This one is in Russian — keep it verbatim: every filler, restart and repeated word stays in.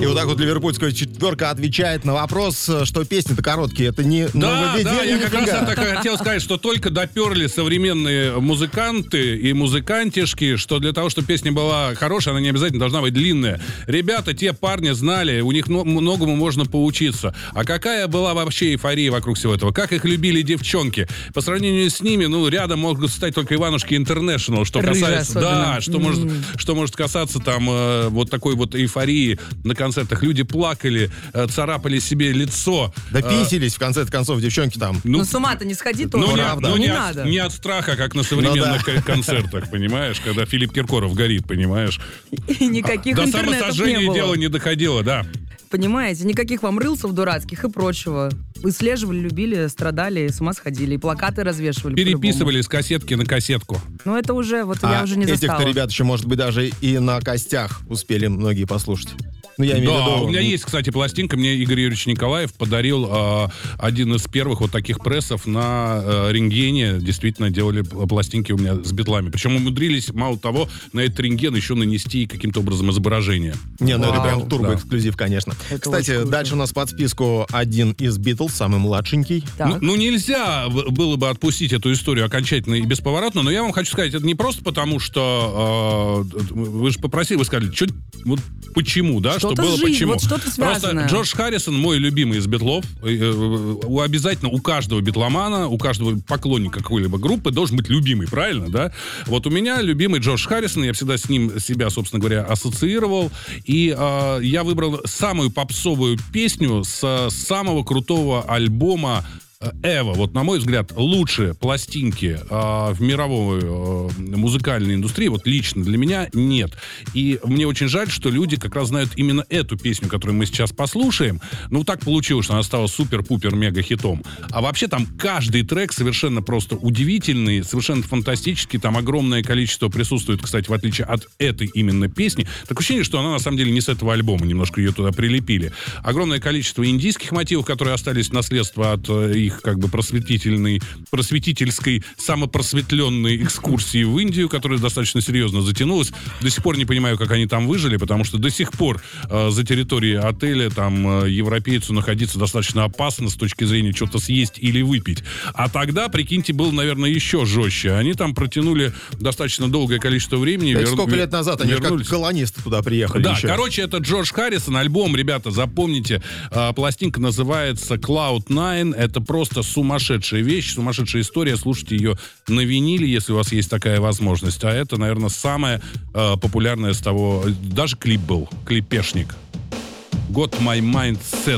вот так вот ливерпульская четверка отвечает на вопрос, что песни-то короткие. Это не Да, да, я как раз нифига. это хотел сказать, что только доперли современные музыканты и музыкантишки, что для того, чтобы песня была хорошая, она не обязательно должна быть длинная. Ребята, те парни знали, у них многому можно поучиться. А какая была вообще эйфория вокруг всего этого? Как их любили девчонки? По сравнению с ними, ну, рядом могут стать только Иванушки Интернешнл, что Рыжая касается... особенно. Да, что, mm. может, что может касаться там э, вот такой вот эйфории на концертах. Люди плакали, э, царапали себе лицо. Да писились, в конце концов, девчонки там. Ну, с ума-то не сходи тоже. Ну, не, правда. ну, не, не, надо. от, не от страха, как на современных Ну, да. концертах, понимаешь, когда Филипп Киркоров горит, понимаешь. И никаких До интернетов не самосожжения было. дело не доходило, да. Понимаете, никаких вам рылсов дурацких и прочего. Выслеживали, любили, страдали, с ума сходили. И плакаты развешивали. Переписывали с кассетки на кассетку. Ну, это уже, вот А я уже не застала. этих-то ребят еще, может быть, даже и на костях успели многие послушать. Ну, я имею в Да, виду... у меня есть, кстати, пластинка. Мне Игорь Юрьевич Николаев подарил э, один из первых вот таких прессов на э, рентгене. Действительно, делали пластинки у меня с битлами. Причем умудрились, мало того, на этот рентген еще нанести каким-то образом изображение. Не, ну это Вау. прям турбоэксклюзив, конечно. Это Кстати, очень круто. дальше у нас под списку один из Битлз, самый младшенький. Так. Ну, ну, нельзя в- было бы отпустить эту историю окончательно и бесповоротно, но я вам хочу сказать, это не просто потому, что э, вы же попросили, вы сказали, чё, вот почему, да, Что-то что было жизнь, почему. вот что-то связанное. Просто Джордж Харрисон мой любимый из битлов. Э, э, у- обязательно у каждого битломана, у каждого поклонника какой-либо группы должен быть любимый, правильно, да? Вот у меня любимый Джордж Харрисон, я всегда с ним себя, собственно говоря, ассоциировал, и э, я выбрал самую попсовую песню с самого крутого альбома Эва. Вот, на мой взгляд, лучшие пластинки э, в мировой э, музыкальной индустрии, вот лично для меня, нет. И мне очень жаль, что люди как раз знают именно эту песню, которую мы сейчас послушаем. Ну, так получилось, что она стала супер-пупер-мега-хитом. А вообще там каждый трек совершенно просто удивительный, совершенно фантастический. Там огромное количество присутствует, кстати, в отличие от этой именно песни. Такое ощущение, что она на самом деле не с этого альбома, немножко ее туда прилепили. Огромное количество индийских мотивов, которые остались в наследство от э, их как бы просветительной, просветительской, самопросветленной экскурсии в Индию, которая достаточно серьезно затянулась. До сих пор не понимаю, как они там выжили, потому что до сих пор э, за территорией отеля там э, европейцу находиться достаточно опасно с точки зрения что-то съесть или выпить. А тогда, прикиньте, было, наверное, еще жестче. Они там протянули достаточно долгое количество времени. Это вер- сколько лет назад они же как вернулись. колонисты туда приехали Да, еще. короче, это Джордж Харрисон, альбом, ребята, запомните, э, пластинка называется клауд найн, это просто сумасшедшая вещь, сумасшедшая история, слушайте ее на виниле, если у вас есть такая возможность, а это, наверное, самое э, популярное с того, даже клип был, клипешник. Got My Mind Set